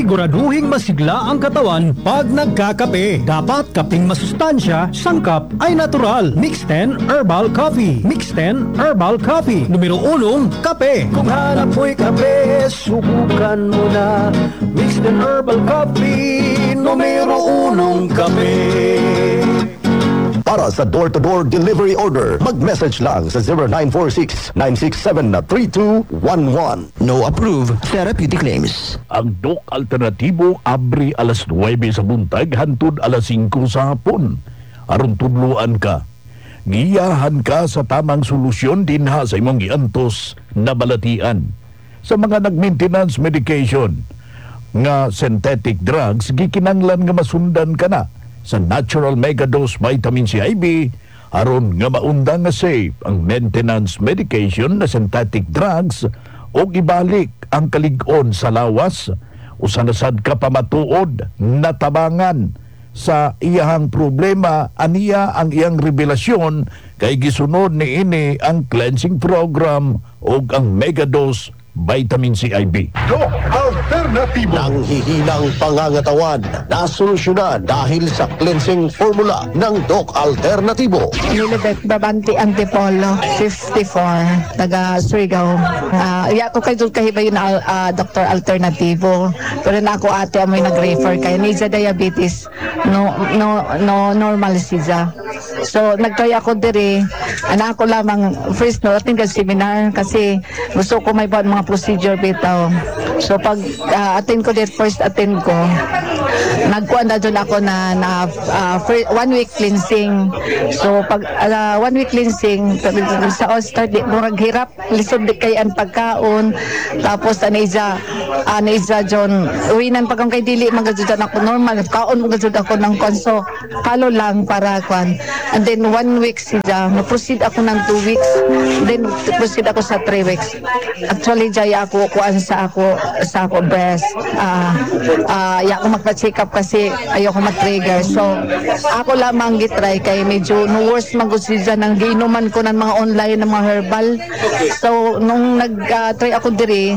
Siguraduhing masigla ang katawan pag nagkakape. Dapat kaping masustansya, sangkap ay natural. Mix 10 Herbal Coffee. Mix 10 Herbal Coffee. Numero 1, kape. Kung hanap mo'y kape, subukan mo na. Mix 10 Herbal Coffee. Numero 1, kape. Para sa door-to-door delivery order, mag-message lang sa 0946-967-3211. No approved therapeutic claims. Ang Doc Alternatibo abri alas 9 sa buntag hantud alas 5 sa hapon. Aron tudluan ka. Giyahan ka sa tamang solusyon dinha sa imong giantos na balatian. Sa mga nag-maintenance medication nga synthetic drugs, gikinanglan nga masundan ka na sa Natural Megadose Vitamin C IB aron nga maundang nga safe ang maintenance medication na synthetic drugs o ibalik ang kalig-on sa lawas usanasad ka pa matuod natabangan sa iyahang problema aniya ang iyang revelasyon kay gisunod ni ini ang cleansing program o ang Megadose Vitamin C IB. Doc Alternatibo. Nanghihinang pangangatawan na solusyonan dahil sa cleansing formula ng Doc Alternatibo. Lilibet Babanti Antipolo, 54, taga Surigao. Iya ko kay Dul kahibayon na Dr. Alternativo. Pero na ako ate amoy nag-refer kay ni sa diabetes no normal siya. So nagtry ako diri, ana ako lamang first no atin ka seminar kasi gusto ko may mga procedure bitaw. So pag attend ko dito, first attend ko, nagkuha na doon ako na 1 week cleansing. So pag 1 week cleansing sa start di murag hirap lisod di kay ang pagkaon, tapos aniza John uwinan pag kay dili magajudan ako normal kaon magajud ako ng konso kalo lang para kwan, and then 1 week siya na-proceed ako ng 2 weeks, then proceed ako sa 3 weeks. Actually jaya ako kuan sa ako breast, ya ako magpa-check up kasi ayoko mag-trigger. So ako lamang gitry kay medyo no worse magud siya nang giinuman ko ng mga online ng mga herbal. So nung nag-try ako diri,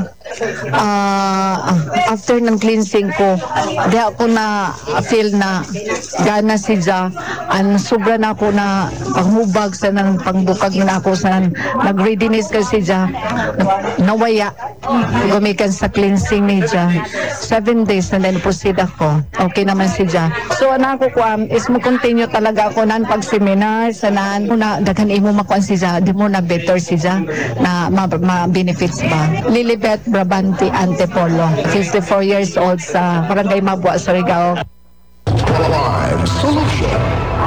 after ng cleansing ko, di ako na feel na gana siya, an sobra na ako na panghubag sa nang pangbukag na ako sa nag-readiness kasi siya nawaya gumikan sa cleansing niya 7 days na then proceed ako, okay naman siya. So ana ko is mo continue talaga ako nan pag-seminar sa nan na daghan imo makuan siya, di mo na better siya na ma-benefits ba. Lilibet Brabanti Antipolo, 54 years old sa Barangay Mabua, Surigao. Prime Solution.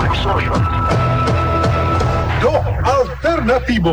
Doc Alternatibo.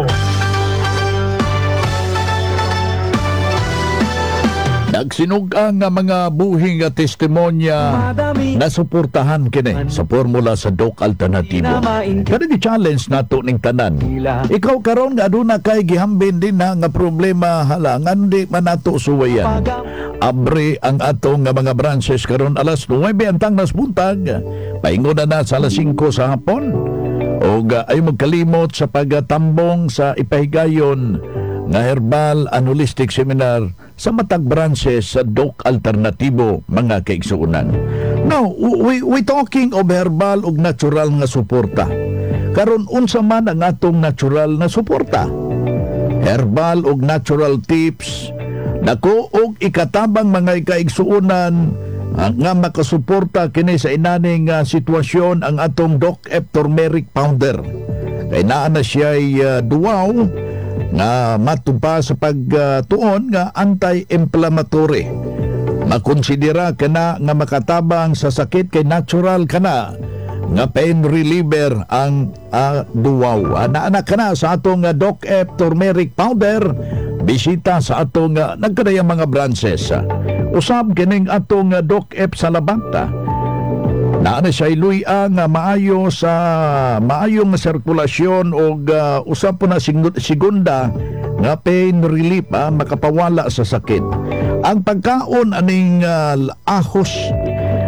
Nagsinugang nga mga buhing nga testimonya na suportahan kini sa formula sa Doc Alternatibo. Kada di challenge nato ning tanan. Ikaw karon nga aduna kay gihambin din na nga problema halangan di man nato suwayan. Abre ang atong nga mga branches karon alas 9 antang nas buntag. Paingon na sa alas 5 sa hapon. O ay magkalimot sa pagtambong sa ipahigayon nga herbal and holistic seminar sa matag branches sa Doc Alternatibo mga kaigsuunan. Now, we talking of herbal ug natural nga suporta. Karon unsa man ang atong natural na suporta? Herbal ug natural tips nako og ikatabang mga kaigsuunan nga makasuporta kini sa inaning sitwasyon ang atong Doc F Turmeric Powder. Kay naa na siya duwaw nga matupa sa pagtuon nga anti-inflammatory. Makonsidera kana nga makatabang sa sakit kay natural kana nga pain reliever ang duwaw. Ana kana sa atong Doc F Turmeric Powder. Bisita sa atong nagkadayang mga branches. Usab kining atong Doc F sa Labanta. Naana siya iluya nga maayo sa maayong sirkulasyon o usap po na segunda nga pain relief makapawala sa sakit. Ang pagkaon aning ahos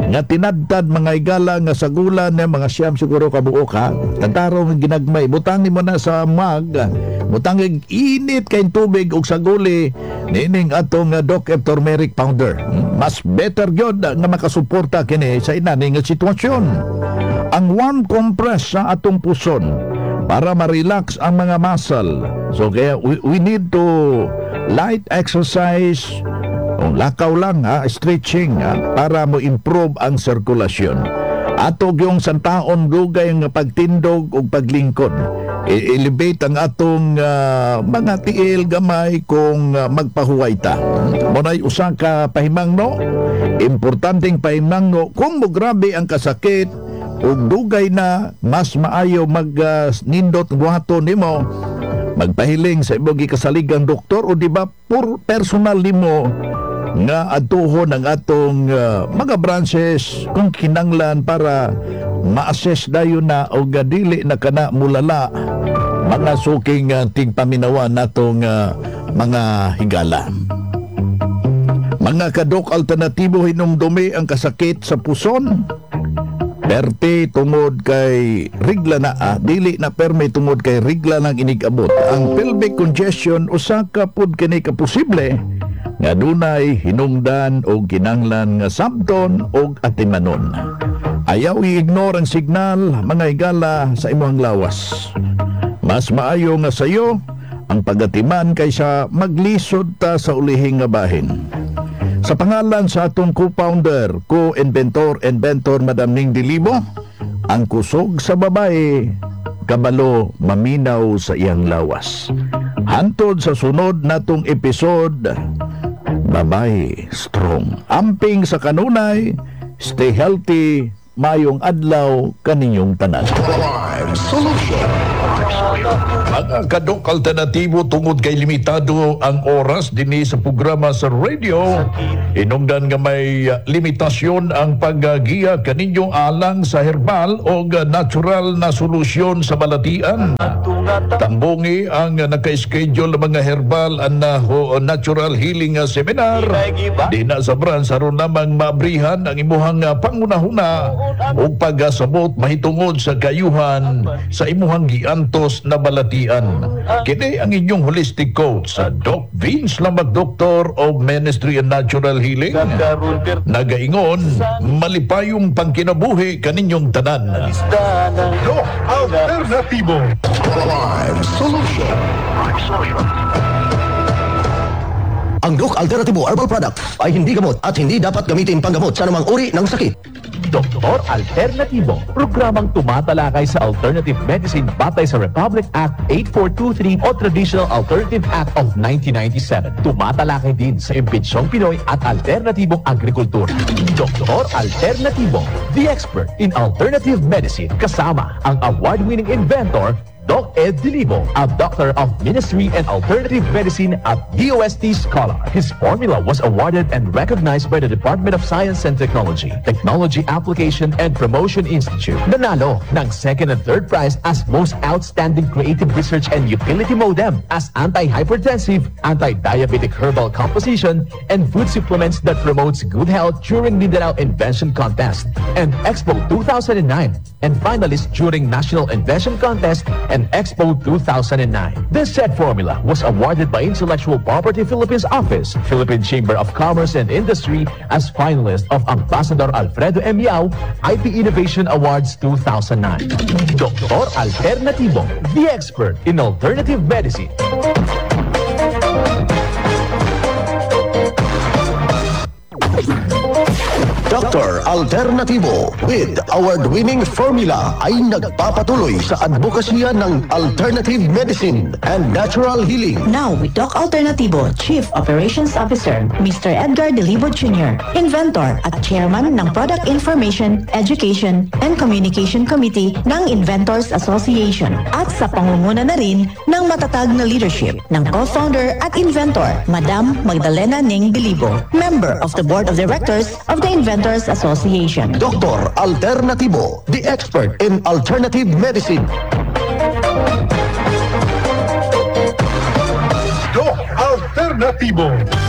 nga tinadtad mga igala nga sagulan na mga siyam siguro kabuok ha. Tantarong ginagmay, butangin mo na sa mag, butangin init kayong tubig o saguli, nining atong Dr. Turmeric powder. Mas better yun nga makasuporta kini sa inaning nga sitwasyon. Ang warm compress sa atong puson para ma-relax ang mga muscle. So kaya we need to light exercise, lakaw lang stretching para mo improve ang sirkulasyon. Atog yung santaon dugay nga pagtindog o paglingkod. I-elevate ang atong mga tiil gamay kung magpahuway ta. Munay usa ka pahimangno, importanteng pahimangno kung mo grabe ang kasakit ug dugay na mas maayo nindot buhaton nimo, magpahiling sa imong gikasaligang doktor o di ba personal nimo nga atuhon ang atong mga branches kung kinanglan para ma-assess dayon na o dili na kana mulala mga suking tingpaminawan natong mga higala. Mga kadok, alternatibo hinumdumi ang kasakit sa puson. Perti tungod kay rigla na dili na perme tungod kay rigla nang inigabot. Ang pelvic congestion usa ka pud kini ka posible nga dunay hinungdan o kinanglan nga sabton o atimanon. Ayaw i-ignore ang signal mga higala sa imong lawas. Mas maayo nga sayo ang pagatiman kaysa maglisod ta sa ulihing nga bahin. Sa pangalan sa atong co-founder, co-inventor, Madam Ning Dilibo, ang kusog sa babae, kabalo maminaw sa iyang lawas. Hantod sa sunod natong episode, babae strong. Amping sa kanunay, stay healthy, mayong adlaw kaninyong tanan. Mga kadok, alternatibo tungod kay limitado ang oras dinhi sa programa sa radio. Inungdan nga may limitasyon ang paggiya kaninyo alang sa herbal o natural na solusyon sa balatian. Tambungi ang naka-schedule mga herbal and natural healing seminar. Di na sabran saron namang mabrihan ang imuhang pangunahuna o paggasabot mahitungod sa kayuhan sa imuhang giantos na balatian. Kini ang inyong holistic coach sa Doc Vince Lamag, Doctor of Ministry and Natural Healing. Nagaingon, malipayong pangkinabuhi kaninyong tanan. Doc Alternatibo. Prime Solution. Ang Doc Alternatibo Herbal Products ay hindi gamot at hindi dapat gamitin panggamot sa anumang uri ng sakit. Doktor Alternatibo, programang tumatalakay sa alternative medicine batay sa Republic Act 8423 o Traditional Alternative Act of 1997. Tumatalakay din sa impinsyong Pinoy at alternatibong agrikultura. Doktor Alternatibo, the expert in alternative medicine, kasama ang award-winning inventor Doc Ed Dilibo, a doctor of ministry and alternative medicine at DOST Scholar. His formula was awarded and recognized by the Department of Science and Technology, Technology Application and Promotion Institute. Nanalo ng second and third prize as most outstanding creative research and utility modem as anti-hypertensive, anti-diabetic herbal composition, and food supplements that promotes good health during Mindanao Invention Contest and Expo 2009, and finalist during National Invention Contest and Expo 2009. This said formula was awarded by Intellectual Property Philippines Office, Philippine Chamber of Commerce and Industry as finalist of Ambassador Alfredo M. Yao IP Innovation Awards 2009. Doktor Alternatibo, the expert in alternative medicine. Dr. Alternatibo with award-winning formula ay nagpapatuloy sa advokasya ng alternative medicine and natural healing. Now with Doc Alternatibo, Chief Operations Officer, Mr. Edgar Dilibo Jr., Inventor at Chairman ng Product Information, Education, and Communication Committee ng Inventors Association at sa pangunguna na rin ng matatag na leadership ng co-founder at inventor, Madam Magdalena Ning Dilibo, member of the Board of Directors of the Inventors Association. Dr. Alternatibo, the expert in alternative medicine. Doc Alternatibo.